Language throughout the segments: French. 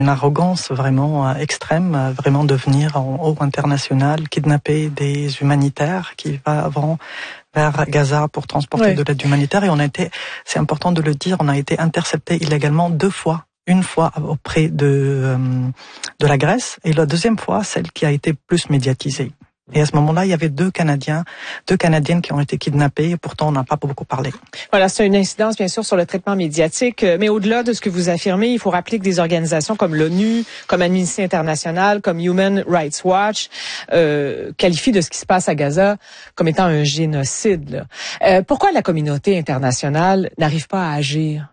Une arrogance vraiment extrême, vraiment de venir en haut international, kidnapper des humanitaires qui vont vers Gaza pour transporter de l'aide humanitaire. Et c'est important de le dire, on a été intercepté illégalement 2 fois. Une fois auprès de la Grèce et la deuxième fois, celle qui a été plus médiatisée. Et à ce moment-là, il y avait 2 Canadiennes qui ont été kidnappées, et pourtant on n'a pas beaucoup parlé. Voilà, c'est une incidence bien sûr sur le traitement médiatique, mais au-delà de ce que vous affirmez, il faut rappeler que des organisations comme l'ONU, comme Amnesty International, comme Human Rights Watch qualifient de ce qui se passe à Gaza comme étant un génocide. Pourquoi la communauté internationale n'arrive pas à agir?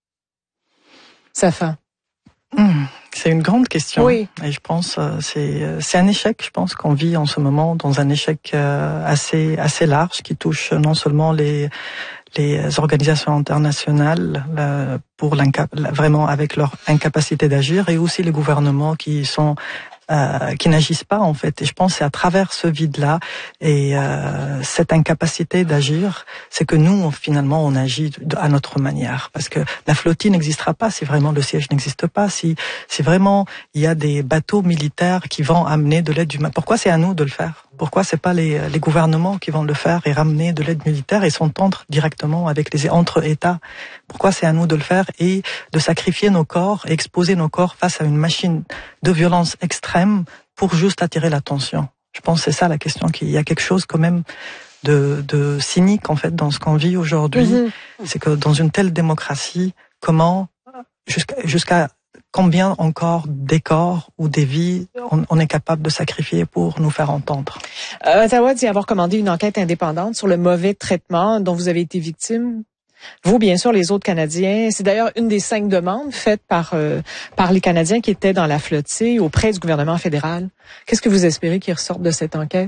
Safa. C'est une grande question. Oui. Et je pense c'est un échec. Je pense qu'on vit en ce moment dans un échec assez large qui touche non seulement les organisations internationales pour vraiment avec leur incapacité d'agir, et aussi les gouvernements qui n'agissent pas en fait. Et je pense que c'est à travers ce vide-là et cette incapacité d'agir, c'est que nous finalement on agit à notre manière. Parce que la flottille n'existera pas si vraiment le siège n'existe pas, si vraiment il y a des bateaux militaires qui vont amener de l'aide humaine. Pourquoi c'est à nous de le faire? Pourquoi c'est pas les gouvernements qui vont le faire et ramener de l'aide militaire et s'entendre directement avec entre États? Pourquoi c'est à nous de le faire et de sacrifier nos corps et exposer nos corps face à une machine de violence extrême pour juste attirer l'attention? Je pense que c'est ça la question, qu'il y a quelque chose quand même de cynique en fait dans ce qu'on vit aujourd'hui. C'est que dans une telle démocratie, comment jusqu'à combien encore des corps ou des vies on est capable de sacrifier pour nous faire entendre? Ottawa dit avoir commandé une enquête indépendante sur le mauvais traitement dont vous avez été victime. Vous, bien sûr, les autres Canadiens. C'est d'ailleurs une des 5 demandes faites par les Canadiens qui étaient dans la flottille auprès du gouvernement fédéral. Qu'est-ce que vous espérez qu'il ressorte de cette enquête?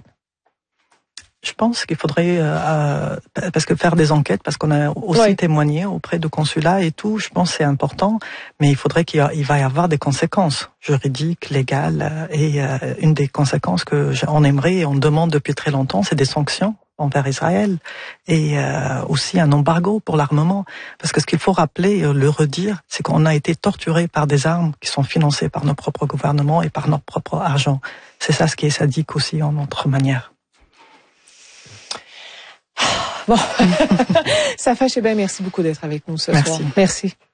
Je pense qu'il faudrait, parce que faire des enquêtes, parce qu'on a aussi témoigné auprès de consulats et tout, je pense que c'est important, mais il faudrait qu'il va y avoir des conséquences juridiques, légales, et une des conséquences que on aimerait et on demande depuis très longtemps, c'est des sanctions envers Israël et aussi un embargo pour l'armement. Parce que ce qu'il faut rappeler et le redire, c'est qu'on a été torturé par des armes qui sont financées par nos propres gouvernements et par notre propre argent. C'est ça ce qui est sadique aussi en notre manière. Bon, Safa Chebin, merci beaucoup d'être avec nous ce soir. Merci.